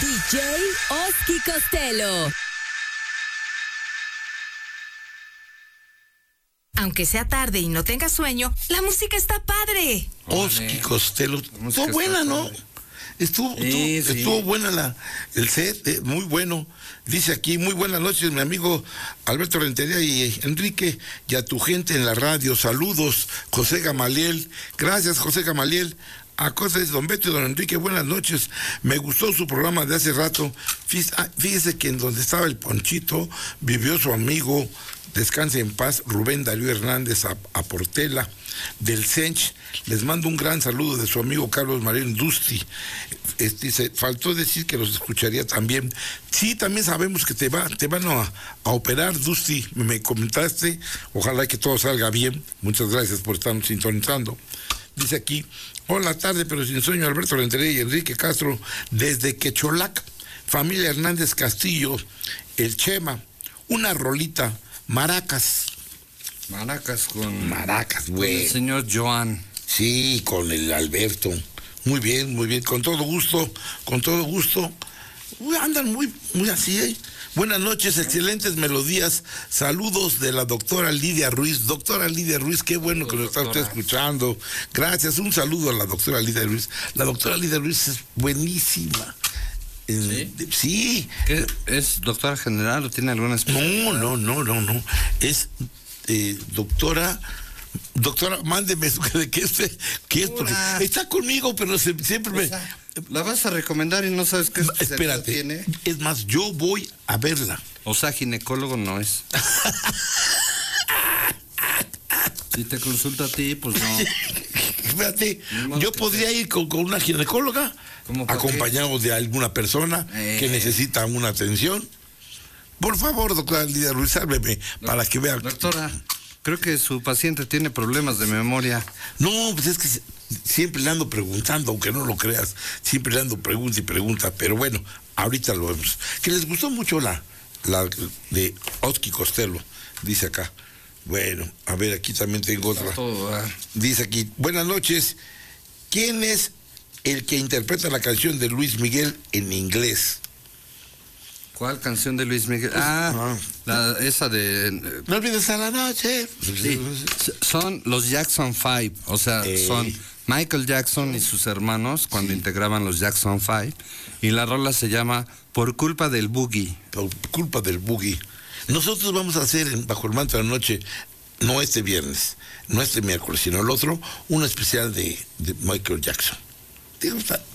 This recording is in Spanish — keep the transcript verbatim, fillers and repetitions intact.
D J Oski Costello. Aunque sea tarde y no tengas sueño, la música está padre. Oski Costello. Estuvo buena, ¿no? Estuvo, sí, estuvo, sí. estuvo buena la, el set, eh, muy bueno. Dice aquí, muy buenas noches, mi amigo Alberto Rentería y Enrique, y a tu gente en la radio. Saludos, José Gamaliel. Gracias, José Gamaliel. A cosas de don Beto y don Enrique, buenas noches. Me gustó su programa de hace rato. Fíjese que en donde estaba el Ponchito vivió su amigo, descanse en paz, Rubén Darío Hernández a, a Portela, del Sench. Les mando un gran saludo de su amigo Carlos María Dusti. Este, dice, faltó decir que los escucharía también. Sí, también sabemos que te, va, te van a, a operar, Dusti, me comentaste. Ojalá que todo salga bien. Muchas gracias por estarnos sintonizando. Dice aquí, hola tarde pero sin sueño, Alberto Rentería y Enrique Castro, desde Quecholac, familia Hernández Castillo, el Chema, una rolita, Maracas. Maracas con... Maracas, güey. El señor Joan. Sí, con el Alberto. Muy bien, muy bien, con todo gusto, con todo gusto. Uy, andan muy, muy así, ¿eh? Buenas noches, excelentes melodías. Saludos de la doctora Lidia Ruiz. Doctora Lidia Ruiz, qué bueno que lo está usted escuchando. Gracias, un saludo a la doctora Lidia Ruiz. La doctora Lidia Ruiz es buenísima. ¿Sí? Sí. ¿Qué, ¿Es doctora general o tiene alguna especialidad? No, no, no, no, no. Es eh, doctora... Doctora, mándeme de qué es, qué es porque está conmigo, pero se, siempre me... O sea, la vas a recomendar y no sabes qué no, espérate, tiene. Es más, yo voy a verla. O sea, ginecólogo no es. Si te consulta a ti, pues no. Espérate, yo podría ir con, con una ginecóloga, acompañado de alguna persona eh. que necesita una atención. Por favor, doctora Lidia Ruiz, sálveme no, para que vea. Doctora, creo que su paciente tiene problemas de memoria. No, pues es que siempre le ando preguntando, aunque no lo creas. Siempre le ando pregunta y pregunta, pero bueno, ahorita lo vemos. Que les gustó mucho la, la de Oski Costello, dice acá. Bueno, a ver, aquí también tengo otra. Todo, ¿eh? Dice aquí, buenas noches. ¿Quién es el que interpreta la canción de Luis Miguel en inglés? ¿Cuál canción de Luis Miguel? Ah, ah. La, esa de... No olvides a la noche. Sí, son los Jackson Five, o sea, eh. son Michael Jackson y sus hermanos cuando sí. integraban los Jackson Five, y la rola se llama Por culpa del boogie. Por culpa del boogie. Nosotros vamos a hacer en Bajo el Manto de la Noche, no este viernes, no este miércoles, sino el otro, un especial de, de Michael Jackson. ¿Te gusta?